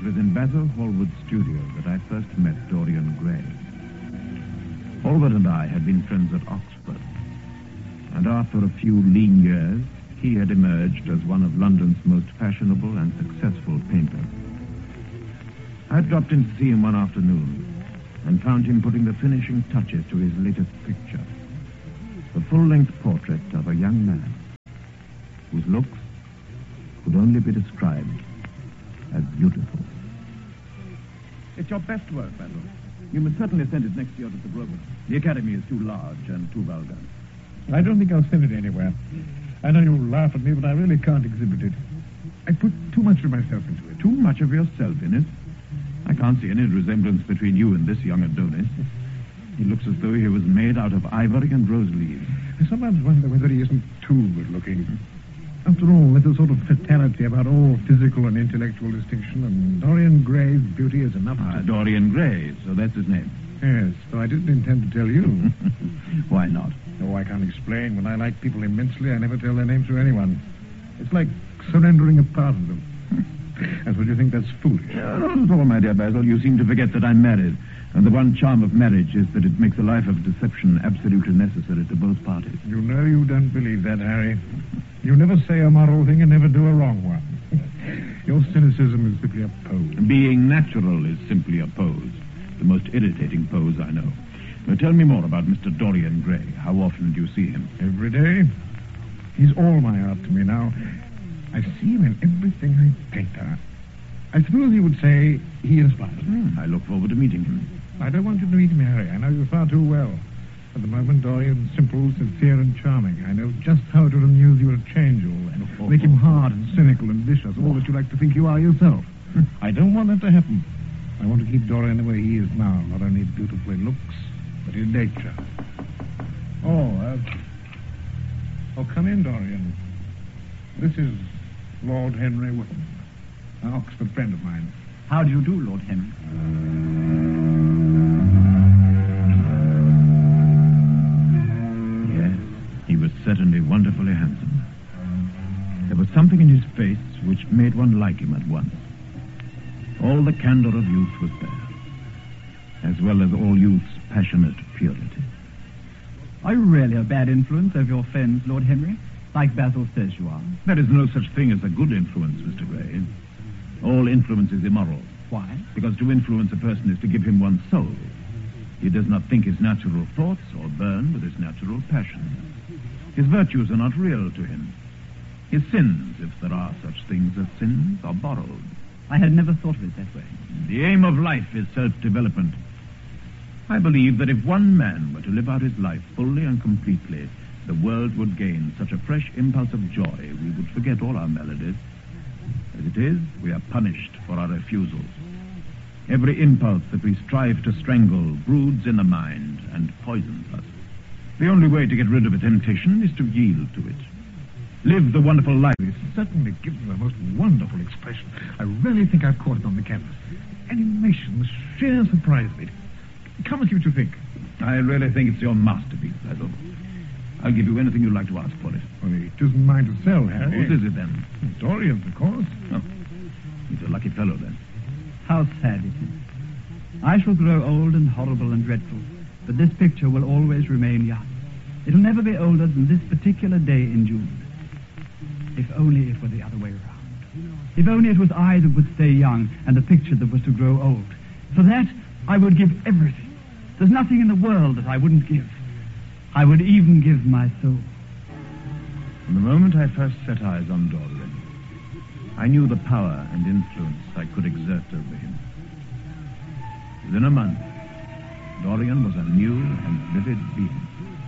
It was in Basil Hallward's studio that I first met Dorian Gray. Hallward and I had been friends at Oxford, and after a few lean years, he had emerged as one of London's most fashionable and successful painters. I dropped in to see him one afternoon and found him putting the finishing touches to his latest picture, the full-length portrait of a young man whose looks could only be described as beautiful. It's your best work, Basil. You must certainly send it next year to the Grosvenor. The Academy is too large and too vulgar. I don't think I'll send it anywhere. I know you'll laugh at me, but I really can't exhibit it. I put too much of myself into it. Too much of yourself in it? I can't see any resemblance between you and this young Adonis. He looks as though he was made out of ivory and rose leaves. I sometimes wonder whether he isn't too good-looking. After all, there's a sort of fatality about all physical and intellectual distinction, and Dorian Gray's beauty is enough to... Dorian Gray, so that's his name. Yes, though I didn't intend to tell you. Why not? Oh, I can't explain. When I like people immensely, I never tell their names to anyone. It's like surrendering a part of them. And would you think that's foolish? Not at all, my dear Basil. You seem to forget that I'm married, and the one charm of marriage is that it makes a life of deception absolutely necessary to both parties. You know you don't believe that, Harry. You never say a moral thing and never do a wrong one. Your cynicism is simply a pose. Being natural is simply a pose. The most irritating pose I know. Now, tell me more about Mr. Dorian Gray. How often do you see him? Every day. He's all my art to me now. I see him in everything I paint. I suppose you would say he inspires me. I look forward to meeting him. I don't want you to meet him, Harry. I know you far too well. At the moment, Dorian's simple, sincere, and charming. I know just how it would amuse you to change all that. Make him hard and cynical and vicious, all that you like to think you are yourself. I don't want that to happen. I want to keep Dorian the way he is now, not only beautiful in looks, but in nature. Oh, come in, Dorian. This is Lord Henry Wotton, an Oxford friend of mine. How do you do, Lord Henry? Yes, he was certainly wonderfully handsome. There was something in his face which made one like him at once. All the candor of youth was there, as well as all youth's passionate purity. Are you really a bad influence over your friends, Lord Henry? Like Basil says you are. There is no such thing as a good influence, Mr. Gray. All influence is immoral. Why? Because to influence a person is to give him one's soul. He does not think his natural thoughts or burn with his natural passions. His virtues are not real to him. His sins, if there are such things as sins, are borrowed. I had never thought of it that way. The aim of life is self-development. I believe that if one man were to live out his life fully and completely, the world would gain such a fresh impulse of joy we would forget all our maladies. As it is, we are punished for our refusals. Every impulse that we strive to strangle broods in the mind and poisons us. The only way to get rid of a temptation is to yield to it. Live the wonderful life. It certainly gives the most wonderful expression. I really think I've caught it on the canvas. Animation, the sheer surprise of it. Come and see what you think. I really think it's your masterpiece, Basil. I'll give you anything you like to ask for it. Well, it isn't mine to sell, Harry. Whose is it, then? Dorian's, of course. Oh, he's a lucky fellow, then. How sad it is. I shall grow old and horrible and dreadful, but this picture will always remain young. It'll never be older than this particular day in June. If only it were the other way around. If only it was I that would stay young and the picture that was to grow old. For that, I would give everything. There's nothing in the world that I wouldn't give. I would even give my soul. From the moment I first set eyes on Dorian, I knew the power and influence I could exert over him. Within a month, Dorian was a new and vivid being.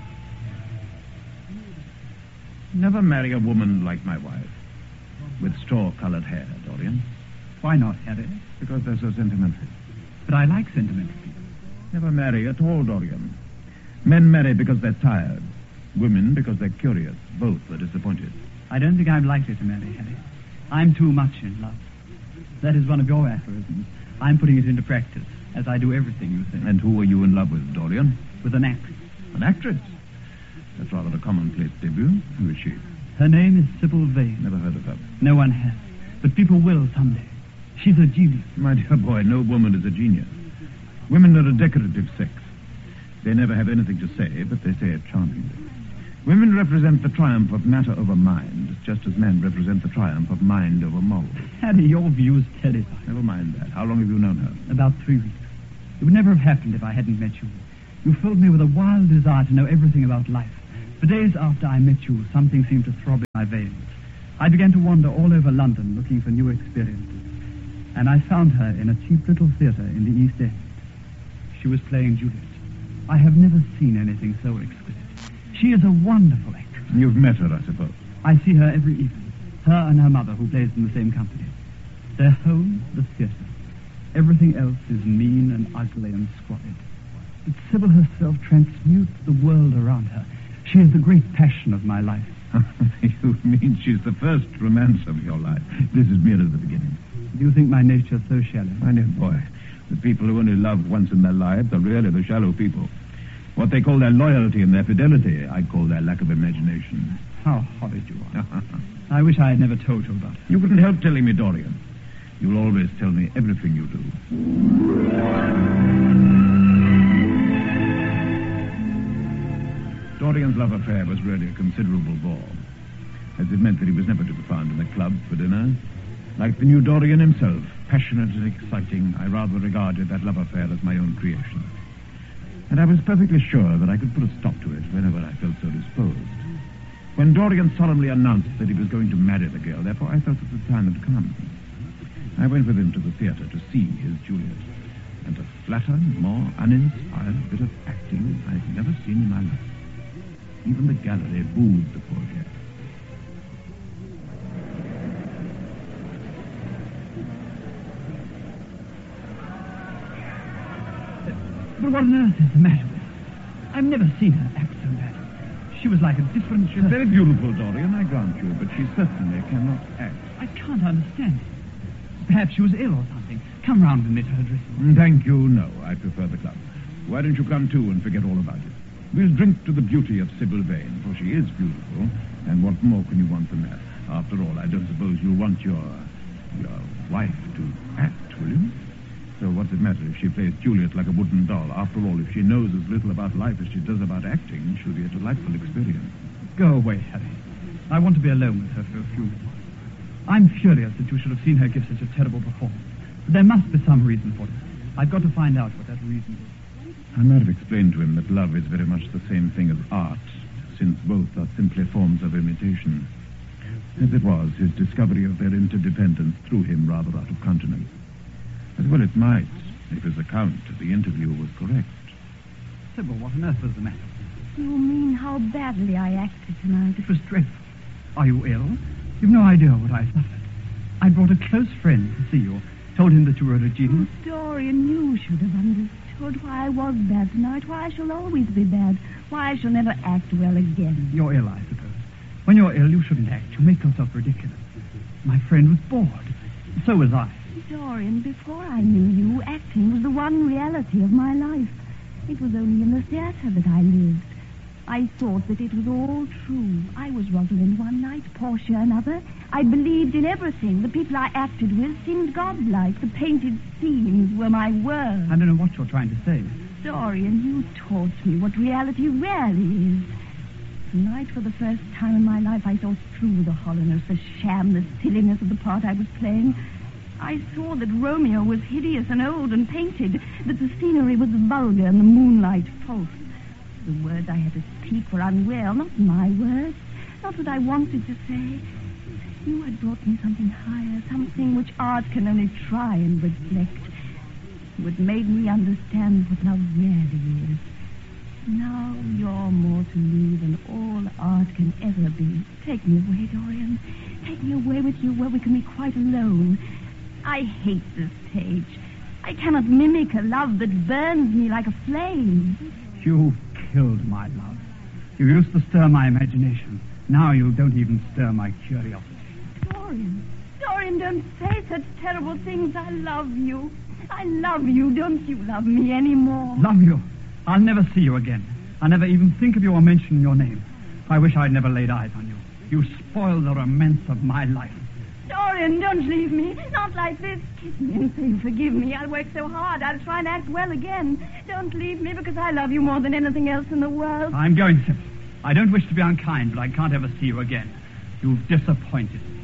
Never marry a woman like my wife, with straw-colored hair, Dorian. Why not, Harry? Because they're so sentimental. But I like sentimental people. Never marry at all, Dorian. Men marry because they're tired. Women because they're curious. Both are disappointed. I don't think I'm likely to marry, Harry. I'm too much in love. That is one of your aphorisms. I'm putting it into practice, as I do everything you say. And who are you in love with, Dorian? With an actress. An actress? That's rather a commonplace debut. Who is she? Her name is Sybil Vane. Never heard of her. No one has. But people will someday. She's a genius. My dear boy, no woman is a genius. Women are a decorative sex. They never have anything to say, but they say it charmingly. Women represent the triumph of matter over mind, just as men represent the triumph of mind over morals. Harry, your views terrify. Never mind that. How long have you known her? About 3 weeks. It would never have happened if I hadn't met you. You filled me with a wild desire to know everything about life. For days after I met you, something seemed to throb in my veins. I began to wander all over London looking for new experiences. And I found her in a cheap little theatre in the East End. She was playing Juliet. I have never seen anything so exquisite. She is a wonderful actress. You've met her, I suppose. I see her every evening. Her and her mother, who plays in the same company. Their home, the theatre. Everything else is mean and ugly and squalid. But Sybil herself transmutes the world around her. She is the great passion of my life. You mean she's the first romance of your life? This is merely the beginning. Do you think my nature so shallow? My dear boy, the people who only love once in their lives are really the shallow people. What they call their loyalty and their fidelity, I call their lack of imagination. How horrid you are. I wish I had never told you about it. You couldn't help telling me, Dorian. You'll always tell me everything you do. Dorian's love affair was really a considerable bore, as it meant that he was never to be found in the club for dinner. Like the new Dorian himself, passionate and exciting, I rather regarded that love affair as my own creation. And I was perfectly sure that I could put a stop to it whenever I felt so disposed. When Dorian solemnly announced that he was going to marry the girl, therefore I felt that the time had come. I went with him to the theatre to see his Juliet, and a flatter, more uninspired bit of acting I've never seen in my life. Even the gallery booed the poor girl. But what on earth is the matter with her? I've never seen her act so bad. She was like a different... She's very beautiful, Dorian, I grant you, but she certainly cannot act. I can't understand it. Perhaps she was ill or something. Come round and knit her dressing. Thank you, no. I prefer the club. Why don't you come too and forget all about it? We'll drink to the beauty of Sybil Vane, for she is beautiful, and what more can you want than that? After all, I don't suppose you'll want your wife to act, will you? So what's it matter if she plays Juliet like a wooden doll? After all, if she knows as little about life as she does about acting, she'll be a delightful experience. Go away, Harry. I want to be alone with her for a few minutes. I'm furious that you should have seen her give such a terrible performance. But there must be some reason for it. I've got to find out what that reason is. I might have explained to him that love is very much the same thing as art, since both are simply forms of imitation. As it was, his discovery of their interdependence threw him rather out of countenance. As well it might, if his account of the interview was correct. Sybil, what on earth was the matter? You mean how badly I acted tonight? It was dreadful. Are you ill? You've no idea what I suffered. I brought a close friend to see you. Told him that you were a genius. Oh, Dorian, you should have understood why I was bad tonight, why I shall always be bad, why I shall never act well again. You're ill, I suppose. When you're ill, you shouldn't act. You make yourself ridiculous. My friend was bored. So was I. Dorian, before I knew you, acting was the one reality of my life. It was only in the theatre that I lived. I thought that it was all true. I was Rosalind one night, Portia another. I believed in everything. The people I acted with seemed godlike. The painted scenes were my words. I don't know what you're trying to say. Dorian, you taught me what reality really is. Tonight, for the first time in my life, I saw through the hollowness, the sham, the silliness of the part I was playing. I saw that Romeo was hideous and old and painted, that the scenery was vulgar and the moonlight false. The words I had to speak were unreal, not my words, not what I wanted to say. You had brought me something higher, something which art can only try and reflect. You had made me understand what love really is. Now you're more to me than all art can ever be. Take me away, Dorian. Take me away with you where we can be quite alone. I hate the stage. I cannot mimic a love that burns me like a flame. You killed my love. You used to stir my imagination. Now you don't even stir my curiosity. Dorian, don't say such terrible things. I love you. I love you. Don't you love me anymore? Love you? I'll never see you again. I'll never even think of you or mention your name. I wish I'd never laid eyes on you. You spoiled the romance of my life. Dorian! Dorian, don't leave me. Not like this. Kiss me and say you forgive me. I'll work so hard. I'll try and act well again. Don't leave me because I love you more than anything else in the world. I'm going, Sybil. I don't wish to be unkind, but I can't ever see you again. You've disappointed me.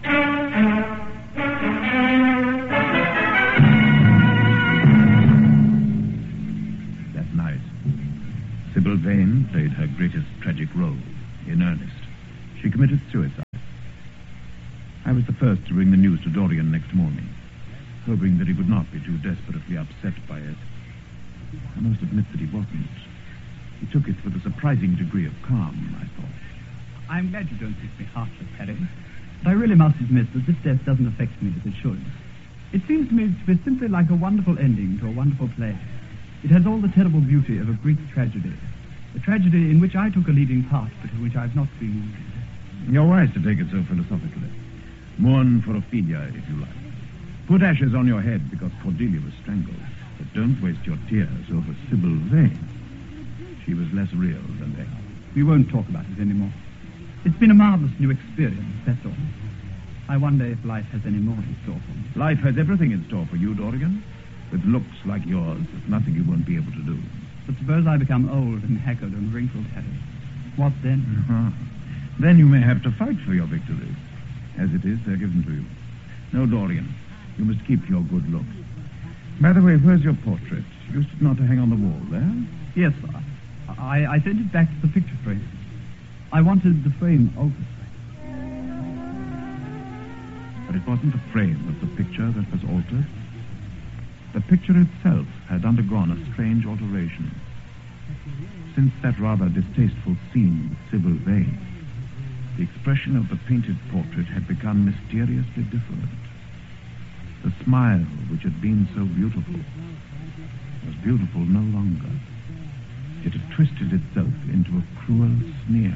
That night, Sybil Vane played her greatest tragic role, in earnest. She committed suicide. I was the first to bring the news to Dorian next morning, hoping that he would not be too desperately upset by it. I must admit that he wasn't. He took it with a surprising degree of calm, I thought. I'm glad you don't think me heartless, Harry. But I really must admit that this death doesn't affect me as it should. It seems to me to be simply like a wonderful ending to a wonderful play. It has all the terrible beauty of a Greek tragedy. A tragedy in which I took a leading part, but in which I've not been wounded. You're wise to take it so philosophically. Mourn for Ophelia, if you like. Put ashes on your head because Cordelia was strangled. But don't waste your tears over Sybil Vane. She was less real than they. We won't talk about it anymore. It's been a marvelous new experience, that's all. I wonder if life has any more in store for me. Life has everything in store for you, Dorian. With looks like yours, there's nothing you won't be able to do. But suppose I become old and haggard and wrinkled, Harry. What then? Then you may have to fight for your victories. As it is, they're given to you. No, Dorian, you must keep your good looks. By the way, where's your portrait? Used it not to hang on the wall there? Yes, I sent it back to the picture frame. I wanted the frame altered. But it wasn't the frame of the picture that was altered. The picture itself had undergone a strange alteration. Since that rather distasteful scene with Sybil Vane, the expression of the painted portrait had become mysteriously different. The smile, which had been so beautiful, was beautiful no longer. It had twisted itself into a cruel sneer.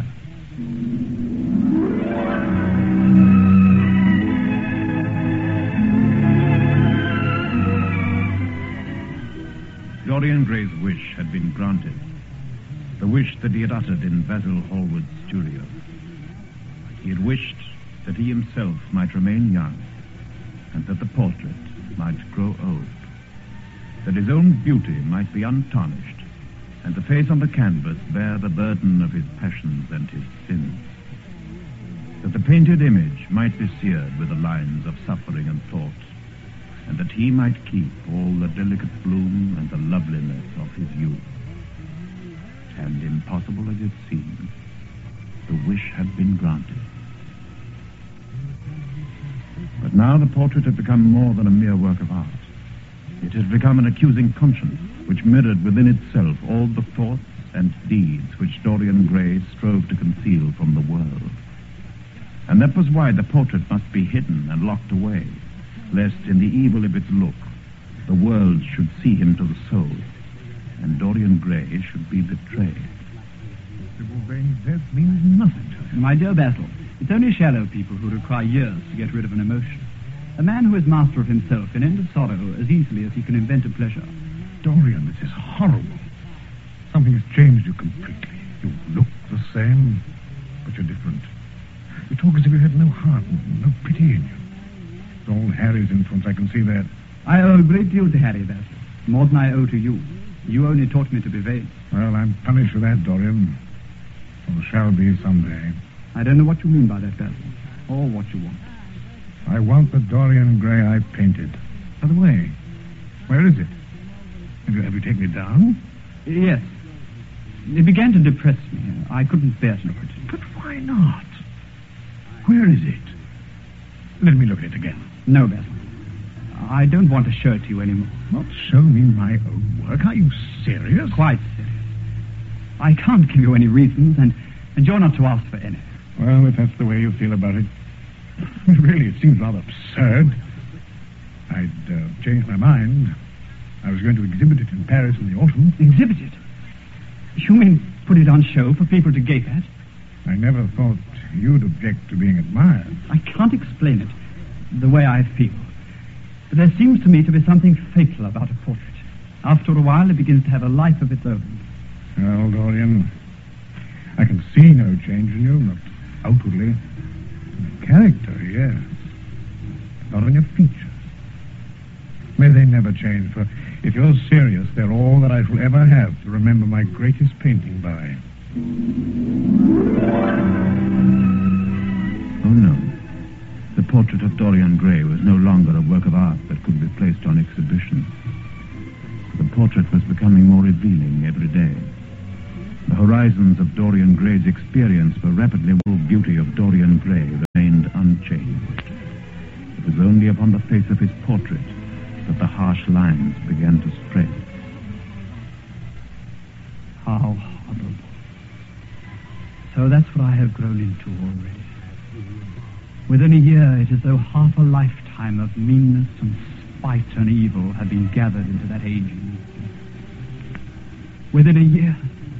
Dorian Gray's wish had been granted. The wish that he had uttered in Basil Hallward's studio. He had wished that he himself might remain young, and that the portrait might grow old. That his own beauty might be untarnished, and the face on the canvas bear the burden of his passions and his sins. That the painted image might be seared with the lines of suffering and thought, and that he might keep all the delicate bloom and the loveliness of his youth. And impossible as it seemed, the wish had been granted. But now the portrait had become more than a mere work of art. It had become an accusing conscience, which mirrored within itself all the thoughts and deeds which Dorian Gray strove to conceal from the world. And that was why the portrait must be hidden and locked away, lest in the evil of its look, the world should see him to the soul, and Dorian Gray should be betrayed. Sybil Vane's death means nothing to him. My dear Basil, it's only shallow people who require years to get rid of an emotion. A man who is master of himself can end a sorrow as easily as he can invent a pleasure. Dorian, this is horrible. Something has changed you completely. You look the same, but you're different. You talk as if you had no heart and no pity in you. It's all Harry's influence, I can see that. I owe a great deal to Harry, Basil. More than I owe to you. You only taught me to be vain. Well, I'm punished for that, Dorian. Or shall be someday. I don't know what you mean by that, Basil, or what you want. I want the Dorian Gray I painted. By the way, where is it? Have you taken it down? Yes. It began to depress me. I couldn't bear to look at it. But why not? Where is it? Let me look at it again. No, Basil. I don't want to show it to you anymore. Not show me my own work? Are you serious? Quite serious. I can't give you any reasons, and you're not to ask for any. Well, if that's the way you feel about it. Really, it seems rather absurd. I'd changed my mind. I was going to exhibit it in Paris in the autumn. Exhibit it? You mean put it on show for people to gape at? I never thought you'd object to being admired. I can't explain it, the way I feel. But there seems to me to be something fatal about a portrait. After a while, it begins to have a life of its own. Well, Dorian, I can see no change in you, not outwardly. Character, yes. or on your features. May they never change, for if you're serious, they're all that I shall ever have to remember my greatest painting by. Oh, no. The portrait of Dorian Gray was no longer a work of art that could be placed on exhibition. The portrait was becoming more revealing every day. The horizons of Dorian Gray's experience were rapidly. The beauty of Dorian Gray remained unchanged. It was only upon the face of his portrait that the harsh lines began to spread. How horrible. So that's what I have grown into already. Within a year, it is as though half a lifetime of meanness and spite and evil had been gathered into that aging. Within a year,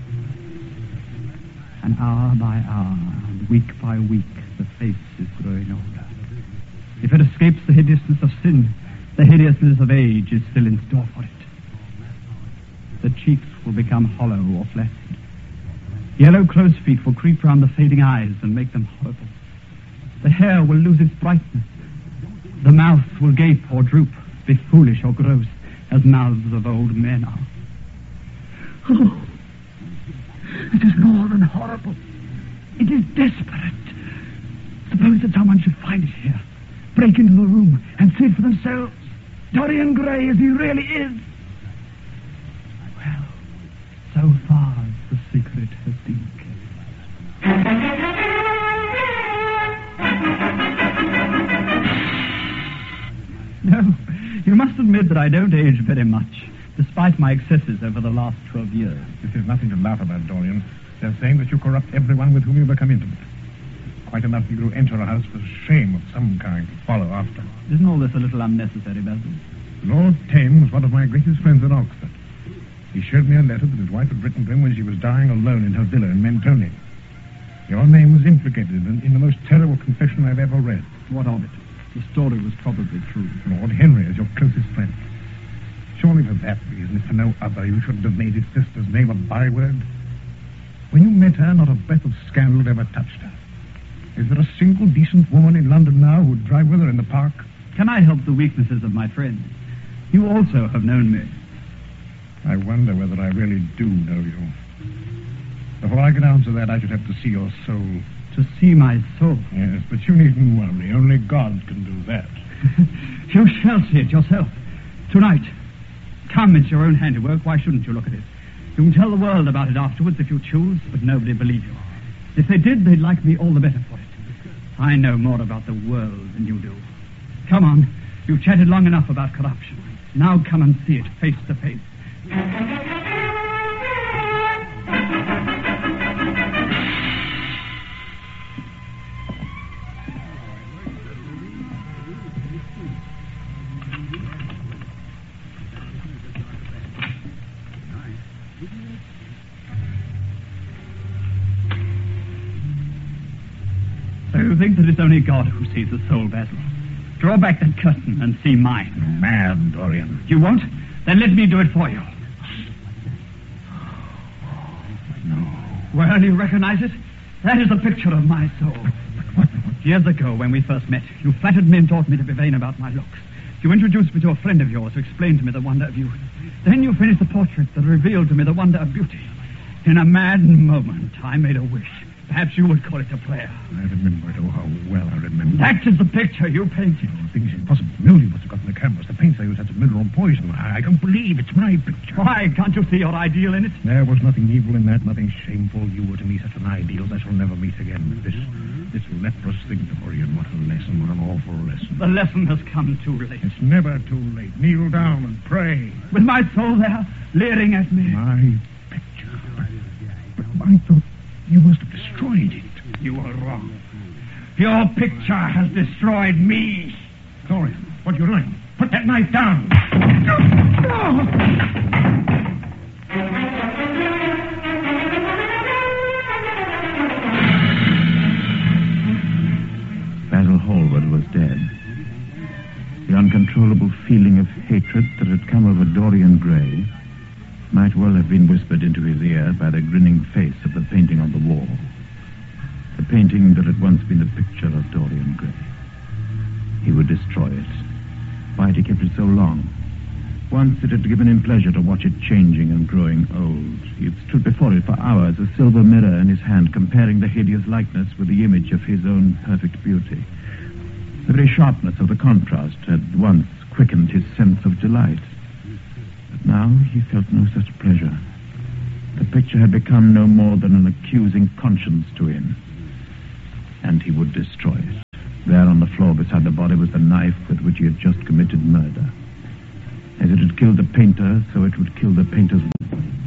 and hour by hour, and week by week, the face is growing older. If it escapes the hideousness of sin, the hideousness of age is still in store for it. The cheeks will become hollow or flaccid. Yellow crow's feet will creep round the fading eyes and make them horrible. The hair will lose its brightness. The mouth will gape or droop, be foolish or gross, as mouths of old men are. Oh, it is more than horrible. It is desperate. Suppose that someone should find it here, break into the room, and see it for themselves. Dorian Gray as he really is. Well, so far the secret has been kept. No, you must admit that I don't age very much, despite my excesses over the last 12 years. This is nothing to laugh about, Dorian. They're saying that you corrupt everyone with whom you become intimate. Quite enough for you to enter a house for shame of some kind to follow after. Isn't all this a little unnecessary, Basil? Lord Tame was one of my greatest friends at Oxford. He showed me a letter that his wife had written to him when she was dying alone in her villa in Mentone. Your name was implicated in the most terrible confession I've ever read. What of it? The story was probably true. Lord Henry is your closest friend. Surely for that reason, if for no other, you shouldn't have made his sister's name a byword. When you met her, not a breath of scandal ever touched her. Is there a single decent woman in London now who'd drive with her in the park? Can I help the weaknesses of my friends? You also have known me. I wonder whether I really do know you. Before I can answer that, I should have to see your soul. To see my soul? Yes, but you needn't worry. Only God can do that. You shall see it yourself. Tonight. Come, it's your own handiwork. Why shouldn't you look at it? You can tell the world about it afterwards if you choose, but nobody will believe you. If they did, they'd like me all the better for it. I know more about the world than you do. Come on. You've chatted long enough about corruption. Now come and see it face to face. So you think that it's only God who sees the soul, Basil? Draw back that curtain and see mine. Mad, Dorian. You won't? Then let me do it for you. No. Well, you recognize it? That is a picture of my soul. What? Years ago, when we first met, you flattered me and taught me to be vain about my looks. You introduced me to a friend of yours who explained to me the wonder of youth. Then you finished the portrait that revealed to me the wonder of beauty. In a mad moment, I made a wish. Perhaps you would call it a prayer. I remember it. Oh, how well I remember. That is the picture you painted. Things impossible. Mildew must have gotten the canvas. The paints I used had some mineral poison. I don't believe it's my picture. Why, can't you see your ideal in it? There was nothing evil in that, nothing shameful. You were to me such an ideal I shall never meet again. This leprous thing, Dorian. What a lesson, what an awful lesson. The lesson has come too late. It's never too late. Kneel down and pray. With my soul there, leering at me. My picture. But I thought you must have destroyed it. You are wrong. Your picture has destroyed me. Dorian, what are you doing? Put that knife down. Basil Hallward was dead. The uncontrollable feeling of hatred that had come over Dorian Gray might well have been whispered into his ear by the grinning face of the painting on the wall. The painting that had once been the picture of Dorian Gray. He would destroy it. Why had he kept it so long? Once it had given him pleasure to watch it changing and growing old. He had stood before it for hours, a silver mirror in his hand, comparing the hideous likeness with the image of his own perfect beauty. The very sharpness of the contrast had once quickened his sense of delight. But now he felt no such pleasure. The picture had become no more than an accusing conscience to him. And he would destroy it. There on the floor beside the body was the knife with which he had just committed murder. As it had killed the painter, so it would kill the painter's